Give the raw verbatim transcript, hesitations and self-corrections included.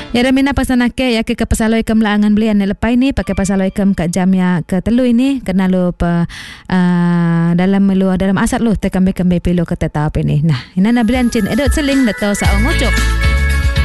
Ya Ramina pasal nak ya ke pasal ikam laangan belian lepas ini pakai pasal ikam kat jam ya ke telu ini kena lu pa uh, dalam melu dalam asat lu tekam bekam bepilu ke tetap ini. Nah, ina na belian cin edot seling datau saung ucuk.